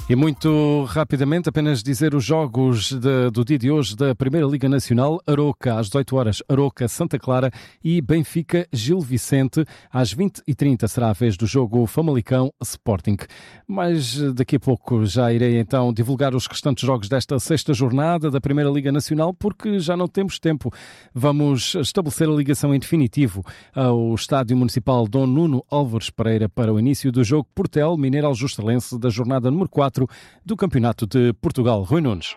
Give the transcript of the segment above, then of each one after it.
E muito rapidamente, apenas dizer os jogos do dia de hoje da Primeira Liga Nacional. Aroca, às 18 horas, Aroca Santa Clara e Benfica Gil Vicente. Às 20h30 será a vez do jogo Famalicão Sporting. Mas daqui a pouco já irei então divulgar os restantes jogos desta sexta jornada da Primeira Liga Nacional, porque já não temos tempo. Vamos estabelecer a ligação em definitivo ao Estádio Municipal Dom Nuno Álvares Pereira para o início do jogo Portel Mineiro Aljustralense da jornada número 4 do Campeonato de Portugal. Rui Nunes.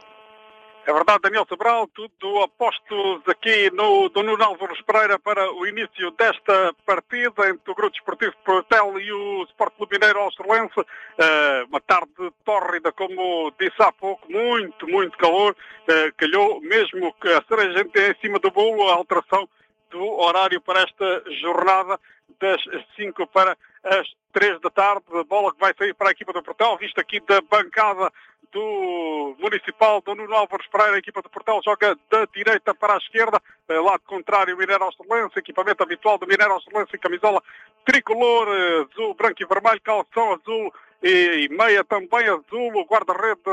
É verdade, Daniel Sobral, tudo apostos aqui no Nuno Álvares Pereira para o início desta partida entre o Grupo Desportivo Portel e o Sport Clube Mineiro Aljustralense. Uma tarde tórrida, como disse há pouco, muito calor. Calhou mesmo que a cereja em cima do bolo, a alteração do horário para esta jornada das 5 para as 3 da tarde. A bola que vai sair para a equipa do Portel, visto aqui da bancada do Municipal do Nuno Álvares Pereira. A equipa do Portel joga da direita para a esquerda, lado contrário Mineiro Aljustralense, equipamento habitual do Mineiro Aljustralense, camisola tricolor, azul, branco e vermelho, calção azul e meia também azul. O guarda-redes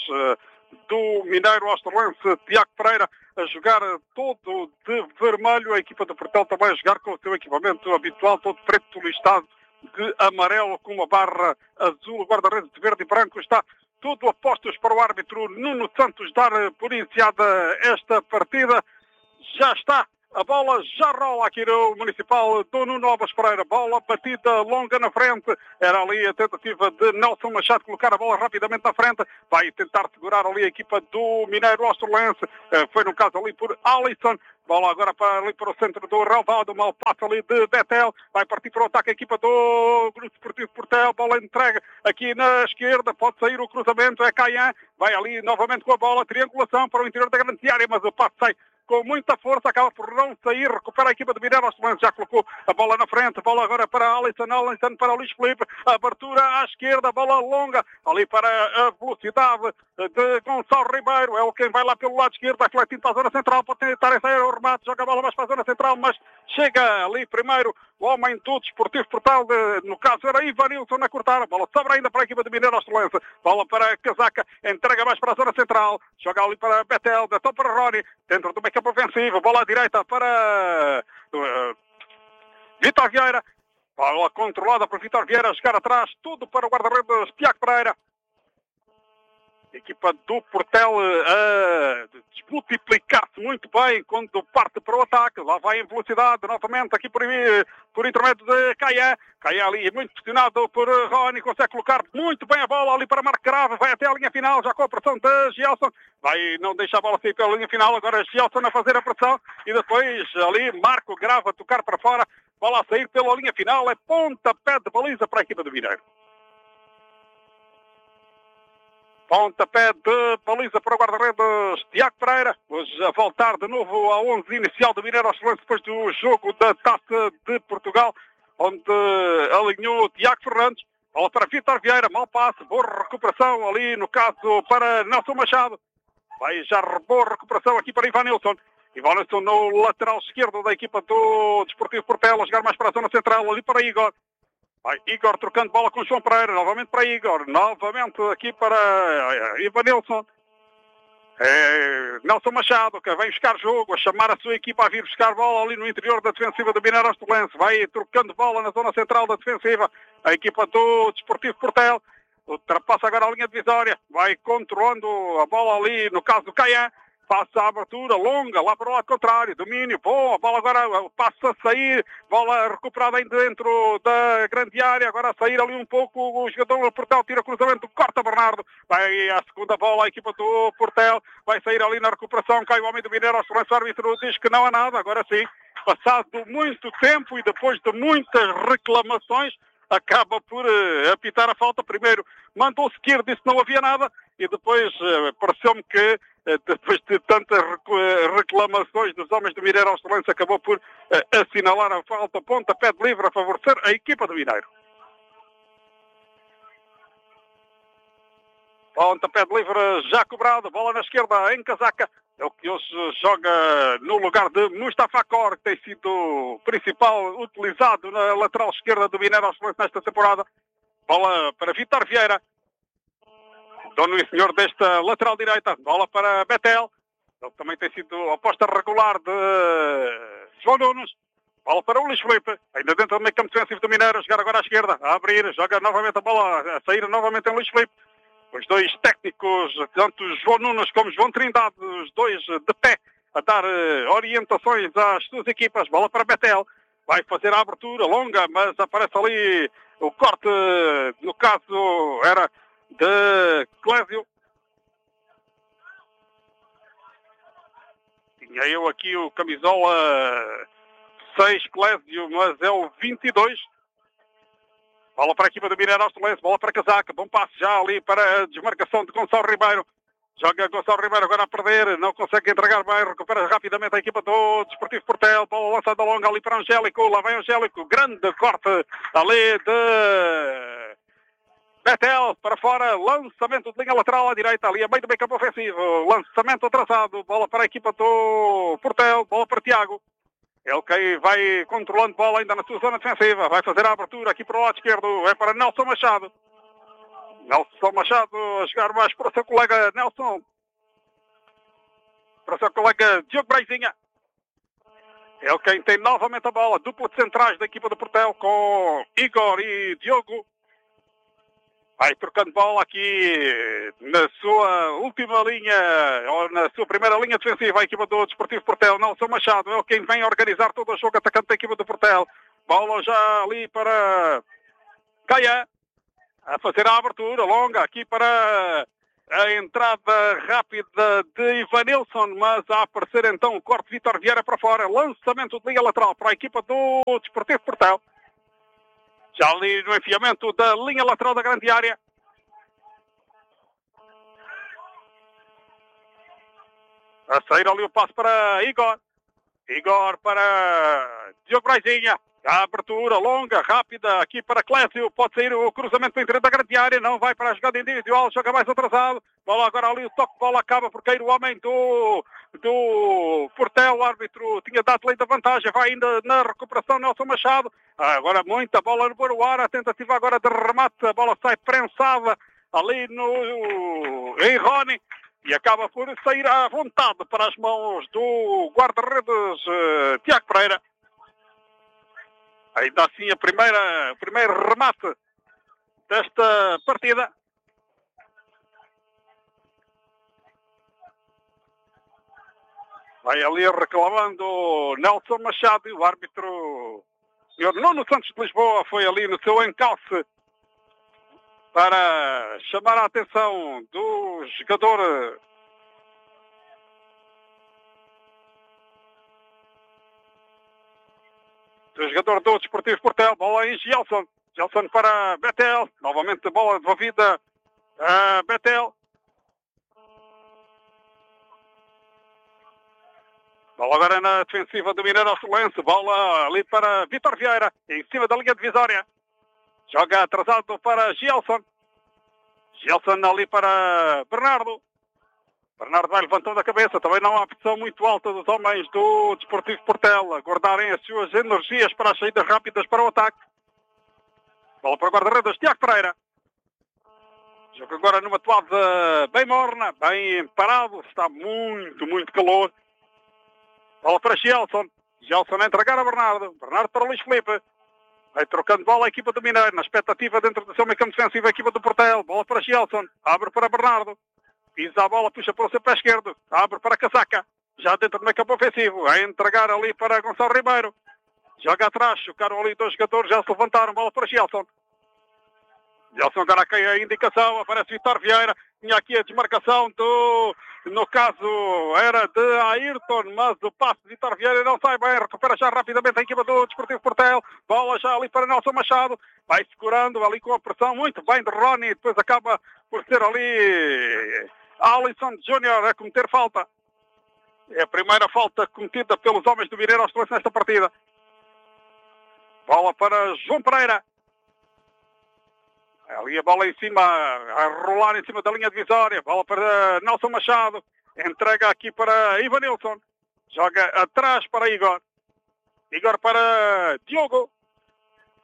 do Mineiro Aljustralense, Tiago Pereira, a jogar todo de vermelho. A equipa do Portel também a jogar com o seu equipamento habitual, todo preto listado de amarelo com uma barra azul. O guarda-redes de verde e branco. Está tudo apostos para o árbitro Nuno Santos dar por iniciada esta partida. Já está. A bola já rola aqui no Municipal do Nuno Álvares Pereira. Bola batida longa na frente. Era ali a tentativa de Nelson Machado colocar a bola rapidamente na frente. Vai tentar segurar ali a equipa do Mineiro Aljustralense. Foi no caso ali por Alisson. Bola agora ali para o centro do relvado. Mal passo ali de Betel. Vai partir para o ataque a equipa do Grupo Desportivo Portel. Bola entregue aqui na esquerda. Pode sair o cruzamento. É Caian. Vai ali novamente com a bola. Triangulação para o interior da grande área. Mas o passo sai com muita força, acaba por não sair, recupera a equipa de Mineiro Aljustralense, já colocou a bola na frente, bola agora para Alisson para Luís Filipe, abertura à esquerda, bola longa, ali para a velocidade de Gonçalo Ribeiro, é o quem vai lá pelo lado esquerdo, vai refletindo para a zona central, pode tentar sair o remate, joga a bola mais para a zona central, mas chega ali primeiro o homem do Desportivo Portal, no caso era Ivanilson a cortar, a bola sobra ainda para a equipa de Mineiro Aljustralense, bola para Casaca, entrega mais para a zona central, joga ali para Betel para Rony, dentro do meio-campo ofensivo, bola à direita para Vítor Vieira, bola controlada por Vítor Vieira, a chegar atrás, tudo para o guarda-redes Tiago Pereira. A equipa do Portel a desmultiplicar-se muito bem quando parte para o ataque. Lá vai em velocidade, novamente aqui por intermédio de Caian. Caian ali muito pressionado por Rony, consegue colocar muito bem a bola ali para Marco Grave. Vai até a linha final, já com a pressão de Gelson. Vai, não deixa a bola sair pela linha final. Agora Gelson a fazer a pressão. E depois ali Marco Grave a tocar para fora. Bola a sair pela linha final. É pontapé de baliza para a equipa do Mineiro. Pontapé de baliza para o guarda-redes Tiago Pereira. Hoje a voltar de novo ao 11 inicial do Mineiro Aljustralense depois do jogo da Taça de Portugal, onde alinhou Tiago Fernandes. Bola para Vítor Vieira, mal passe, boa recuperação ali no caso para Nelson Machado. Vai já boa recuperação aqui para Ivanilson. Ivanilson no lateral esquerdo da equipa do Desportivo Portel, a jogar mais para a zona central, ali para Igor. Vai Igor trocando bola com João Pereira, novamente para Igor, novamente aqui para Ivanilson. Nelson Machado, que vem buscar jogo, a chamar a sua equipa a vir buscar bola ali no interior da defensiva do Mineiro Aljustralense. Vai trocando bola na zona central da defensiva, a equipa do Desportivo Portel. Ultrapassa agora a linha divisória, vai controlando a bola ali, no caso do Caian. Passa a abertura longa, lá para o lado contrário, domínio, bom, a bola agora passa a sair, bola recuperada aí dentro da grande área, agora a sair ali um pouco, o jogador do Portel tira cruzamento, corta Bernardo, vai a segunda bola, a equipa do Portel, vai sair ali na recuperação, cai o homem do Mineiro, o árbitro diz que não há nada, agora sim, passado muito tempo e depois de muitas reclamações, acaba por apitar a falta. Primeiro mandou seguir, disse que não havia nada, e depois pareceu-me que depois de tantas reclamações dos homens do Mineiro Aljustralense, acabou por assinalar a falta, pontapé de livre a favorecer a equipa do Mineiro. Pontapé de livre já cobrado, bola na esquerda em Casaca, é o que hoje joga no lugar de Mustafa Cor, que tem sido o principal utilizado na lateral esquerda do Mineiro Aljustralense nesta temporada. Bola para Vítor Vieira. dono e senhor desta lateral direita. Bola para Betel. Ele também tem sido aposta regular de João Nunes. Bola para o Luís Filipe. Ainda dentro do meio campo defensivo do Mineiro. Jogar agora à esquerda. A abrir. Joga novamente a bola. A sair novamente em Luís Filipe. Os dois técnicos, tanto João Nunes como João Trindade, os dois de pé, a dar orientações às suas equipas. Bola para Betel. Vai fazer a abertura longa, mas aparece ali o corte. No caso, era de Clésio. Tinha eu aqui o camisola 6 Clésio, mas é o 22. Bola para a equipa do Mineiro Australense, bola para Casaca, bom passe já ali para a desmarcação de Gonçalo Ribeiro. Joga Gonçalo Ribeiro agora a perder, não consegue entregar bem, recupera rapidamente a equipa do Desportivo Portel, bola lançada longa ali para Angélico, lá vem Angélico, grande corte ali de Betel para fora, lançamento de linha lateral à direita, ali a meio do meio campo ofensivo, lançamento atrasado, bola para a equipa do Portel, bola para Tiago. Ele que vai controlando bola ainda na sua zona defensiva. Vai fazer a abertura aqui para o lado esquerdo. É para Nelson Machado. Nelson Machado a jogar mais para o seu colega Nelson. Para o seu colega Diogo Breizinha. Ele quem tem novamente a bola. Dupla de centrais da equipa do Portel com Igor e Diogo. Vai trocando bola aqui na sua última linha, ou na sua primeira linha defensiva, a equipa do Desportivo Portel, Nelson Machado, é quem vem organizar todo o jogo, atacante da equipa do Portel. Bola já ali para Gaia, a fazer a abertura longa aqui para a entrada rápida de Ivanilson, mas a aparecer então o corte de Vítor Vieira para fora, lançamento de linha lateral para a equipa do Desportivo Portel. Já ali no enfiamento da linha lateral da grande área. A sair ali o passo para Igor. Igor para Diogo Breizinha. A abertura longa, rápida, aqui para Clésio. Pode sair o cruzamento para o interior da grande área. Não vai para a jogada individual, joga mais atrasado. Bola agora ali, o toque de bola acaba por cair o homem do Portel. O árbitro tinha dado lei da vantagem. Vai ainda na recuperação Nelson Machado. Agora muita bola no Baruar. A tentativa agora de remate. A bola sai prensada ali em Rony. E acaba por sair à vontade para as mãos do guarda-redes Tiago Pereira. Ainda assim o primeiro remate desta partida. Vai ali reclamando Nelson Machado e o árbitro, o senhor Nuno Santos de Lisboa, foi ali no seu encalce para chamar a atenção do jogador do Desportivo Portel. Bola em Gelson. Gelson para Betel. Novamente bola devolvida a Betel. Bola agora na defensiva do Mineiro Australense. Bola ali para Vítor Vieira. Em cima da linha divisória. Joga atrasado para Gelson. Gelson ali para Bernardo. Bernardo vai levantando a cabeça. Também não há pressão muito alta dos homens do Desportivo Portel. A guardarem as suas energias para as saídas rápidas para o ataque. Bola para o guarda-redes Tiago Pereira. Joga agora numa toada bem morna, bem parado. Está muito calor. Bola para Gelson. Gelson a entregar a Bernardo. Bernardo para Luís Filipe. Vai trocando bola a equipa do Mineiro. Na expectativa dentro do seu meio campo defensivo a equipa do Portel. Bola para Gelson. Abre para Bernardo. Pisa a bola, puxa para o seu pé esquerdo. Abre para Casaca. Já dentro do meio campo ofensivo. A entregar ali para Gonçalo Ribeiro. Joga atrás. Chocaram ali dois jogadores. Já se levantaram. Bola para Gelson. Gelson agora cai a indicação. Aparece Vítor Vieira. Tinha aqui a desmarcação no caso era de Ayrton, mas o passe de Vítor Vieira não sai bem. Recupera já rapidamente a equipa do Desportivo Portel. Bola já ali para Nelson Machado. Vai segurando ali com a pressão. Muito bem de Rony. Depois acaba por ser ali Alisson Júnior a cometer falta. É a primeira falta cometida pelos homens do Mineiro Australense nesta partida. Bola para João Pereira. Ali a bola em cima, a rolar em cima da linha divisória. Bola para Nelson Machado. Entrega aqui para Ivanilson. Joga atrás para Igor. Igor para Diogo.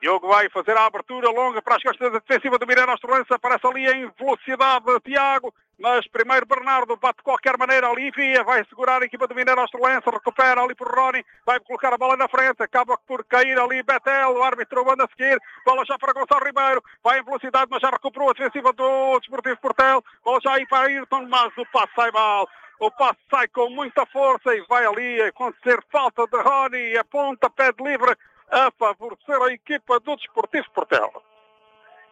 Diogo vai fazer a abertura longa para as costas da defensiva do Mineiro Australense. Aparece ali em velocidade Tiago. Mas primeiro Bernardo bate de qualquer maneira ali, via, vai segurar a equipa do Mineiro Australense, recupera ali por Rony, vai colocar a bola na frente, acaba por cair ali Betel, o árbitro manda a seguir, bola já para Gonçalo Ribeiro, vai em velocidade, mas já recuperou a defensiva do Desportivo Portel, bola já aí para Ayrton, mas o passe sai mal. O passe sai com muita força e vai ali acontecer falta de Rony, aponta pé de livre a favorecer a equipa do Desportivo Portel.